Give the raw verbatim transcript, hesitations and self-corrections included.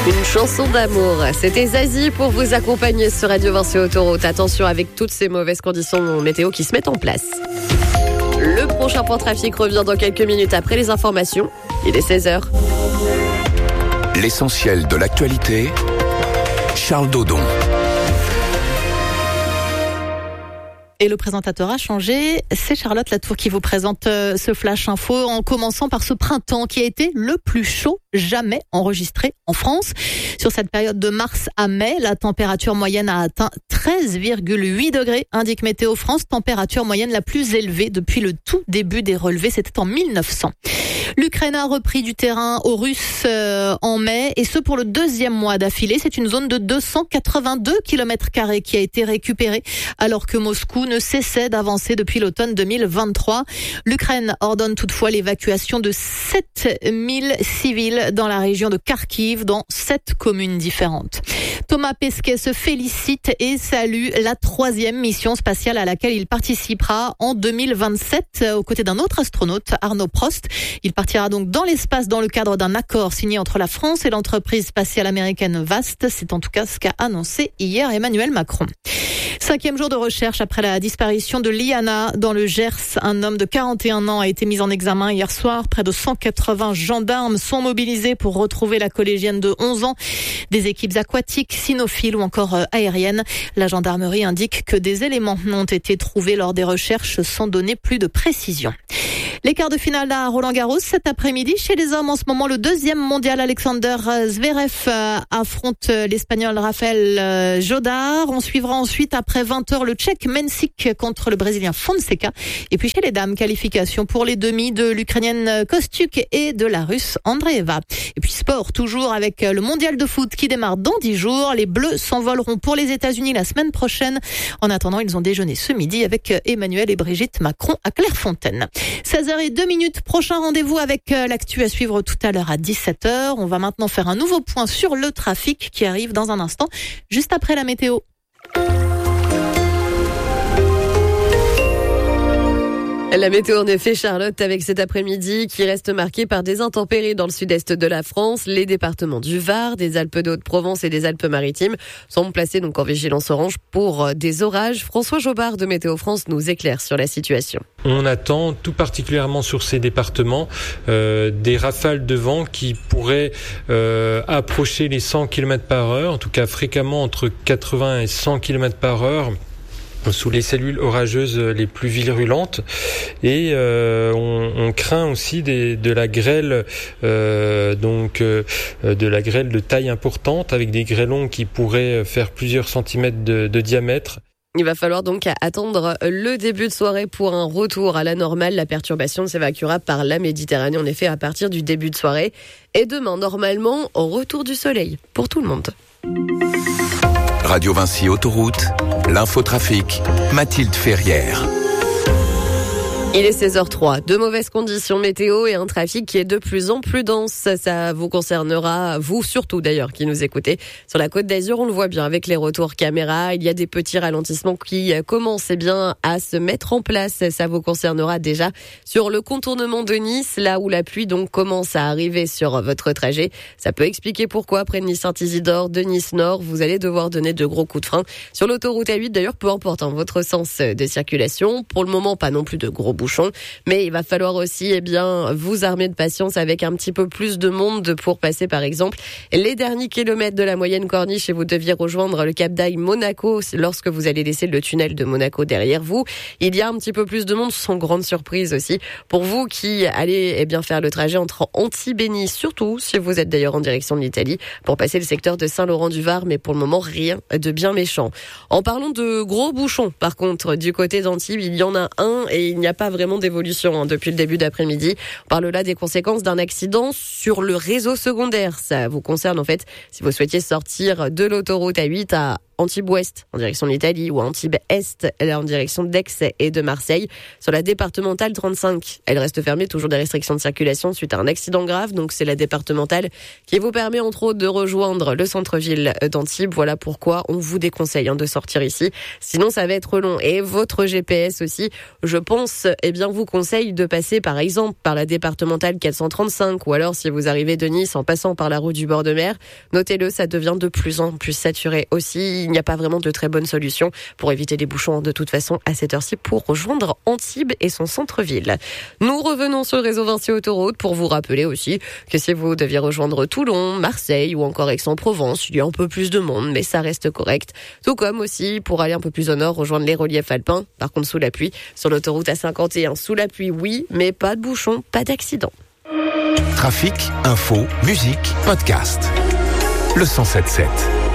Une chanson d'amour. C'était Zazie pour vous accompagner sur Radio Vinci Autoroute. Attention avec toutes ces mauvaises conditions météo qui se mettent en place. Le prochain point trafic revient dans quelques minutes après les informations. Il est seize heures. L'essentiel de l'actualité, Charles Dodon. Et le présentateur a changé, c'est Charlotte Latour qui vous présente ce Flash Info en commençant par ce printemps qui a été le plus chaud jamais enregistré en France. Sur cette période de mars à mai, la température moyenne a atteint treize virgule huit degrés, indique Météo France, température moyenne la plus élevée depuis le tout début des relevés, c'était en mille neuf cents. L'Ukraine a repris du terrain aux Russes euh, en mai, et ce pour le deuxième mois d'affilée. C'est une zone de deux cent quatre-vingt-deux kilomètres carrés qui a été récupérée, alors que Moscou ne cessait d'avancer depuis l'automne deux mille vingt-trois. L'Ukraine ordonne toutefois l'évacuation de sept mille civils dans la région de Kharkiv, dans sept communes différentes. Thomas Pesquet se félicite et salue la troisième mission spatiale à laquelle il participera en deux mille vingt-sept aux côtés d'un autre astronaute, Arnaud Prost. Il partira donc dans l'espace dans le cadre d'un accord signé entre la France et l'entreprise spatiale américaine Vast. C'est en tout cas ce qu'a annoncé hier Emmanuel Macron. Cinquième jour de recherche après la disparition de Liana dans le Gers. Un homme de quarante et un ans a été mis en examen hier soir. Près de cent quatre-vingts gendarmes sont mobilisés pour retrouver la collégienne de onze ans. Des équipes aquatiques, cynophiles ou encore aériennes. La gendarmerie indique que des éléments ont été trouvés lors des recherches sans donner plus de précision. Les quarts de finale à Roland-Garros cet après-midi. Chez les hommes, en ce moment, le deuxième mondial Alexander Zverev affronte l'Espagnol Rafael Jodar. On suivra ensuite, après vingt heures, le Tchèque Mensik contre le Brésilien Fonseca. Et puis chez les dames, qualification pour les demi de l'Ukrainienne Kostuk et de la Russe Andreeva. Et puis sport, toujours avec le mondial de foot qui démarre dans dix jours. Les Bleus s'envoleront pour les États-Unis la semaine prochaine. En attendant, ils ont déjeuné ce midi avec Emmanuel et Brigitte Macron à Clairefontaine. seize heures zéro deux minutes, prochain rendez-vous avec l'actu à suivre tout à l'heure à dix-sept heures. On va maintenant faire un nouveau point sur le trafic qui arrive dans un instant, juste après la météo. La météo en effet, Charlotte, avec cet après-midi qui reste marqué par des intempéries dans le sud-est de la France. Les départements du Var, des Alpes de Haute-Provence et des Alpes-Maritimes sont placés donc en vigilance orange pour des orages. François Jobard de Météo France nous éclaire sur la situation. On attend tout particulièrement sur ces départements euh, des rafales de vent qui pourraient euh, approcher les cent kilomètres par heure, en tout cas fréquemment entre quatre-vingts et cent kilomètres par heure. Sous les cellules orageuses les plus virulentes, et euh, on, on craint aussi des, de la grêle, euh, donc euh, de la grêle de taille importante, avec des grêlons qui pourraient faire plusieurs centimètres de, de diamètre. Il va falloir donc attendre le début de soirée pour un retour à la normale. La perturbation s'évacuera par la Méditerranée, en effet, à partir du début de soirée. Et demain, normalement, au retour du soleil pour tout le monde. Radio Vinci Autoroute, l'infotrafic, Mathilde Ferrière. Il est seize heures zéro trois. De mauvaises conditions météo et un trafic qui est de plus en plus dense. Ça vous concernera, vous surtout d'ailleurs, qui nous écoutez. Sur la Côte d'Azur, on le voit bien avec les retours caméra. Il y a des petits ralentissements qui commencent eh bien à se mettre en place. Ça vous concernera déjà sur le contournement de Nice, là où la pluie donc commence à arriver sur votre trajet. Ça peut expliquer pourquoi, près de Nice-Saint-Isidore, de Nice-Nord, vous allez devoir donner de gros coups de frein. Sur l'autoroute A huit, d'ailleurs, peu importe hein, votre sens de circulation. Pour le moment, pas non plus de gros bouchons. Mais il va falloir aussi eh bien, vous armer de patience avec un petit peu plus de monde pour passer par exemple les derniers kilomètres de la moyenne corniche et vous deviez rejoindre le Cap d'Aille Monaco lorsque vous allez laisser le tunnel de Monaco derrière vous. Il y a un petit peu plus de monde, sans grande surprise aussi. Pour vous qui allez eh bien, faire le trajet entre Antibéni, surtout si vous êtes d'ailleurs en direction de l'Italie, pour passer le secteur de Saint-Laurent-du-Var, mais pour le moment rien de bien méchant. En parlant de gros bouchons, par contre, du côté d'Antibes, il y en a un et il n'y a pas vraiment d'évolution hein, depuis le début d'après-midi. On parle là des conséquences d'un accident sur le réseau secondaire. Ça vous concerne en fait si vous souhaitiez sortir de l'autoroute A huit à Antibes-Ouest en direction de l'Italie ou Antibes-Est en direction d'Aix et de Marseille. Sur la départementale trente-cinq, elle reste fermée, toujours des restrictions de circulation suite à un accident grave. Donc c'est la départementale qui vous permet entre autres de rejoindre le centre-ville d'Antibes. Voilà pourquoi on vous déconseille hein, de sortir ici. Sinon ça va être long. Et votre G P S aussi, je pense, eh bien vous conseille de passer par exemple par la départementale quatre cent trente-cinq ou alors si vous arrivez de Nice en passant par la route du bord de mer. Notez-le, ça devient de plus en plus saturé aussi. Il n'y a pas vraiment de très bonne solution pour éviter les bouchons de toute façon à cette heure-ci pour rejoindre Antibes et son centre-ville. Nous revenons sur le réseau Vinci Autoroute pour vous rappeler aussi que si vous deviez rejoindre Toulon, Marseille ou encore Aix-en-Provence, il y a un peu plus de monde, mais ça reste correct. Tout comme aussi pour aller un peu plus au nord, rejoindre les reliefs alpins. Par contre, sous la pluie, sur l'autoroute A cinquante et un, sous la pluie, oui, mais pas de bouchons, pas d'accident. Trafic, info, musique, podcast. Le cent sept sept.